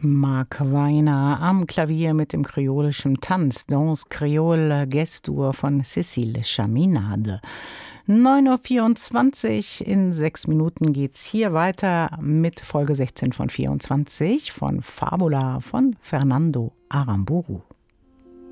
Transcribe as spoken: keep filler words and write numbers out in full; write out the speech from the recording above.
Marc Weiner am Klavier mit dem kreolischen Tanz Danse Creole Gestur von Cécile Chaminade. neun Uhr vierundzwanzig, in sechs Minuten geht's hier weiter mit Folge sechzehn von vierundzwanzig von Fabula von Fernando Aramburu.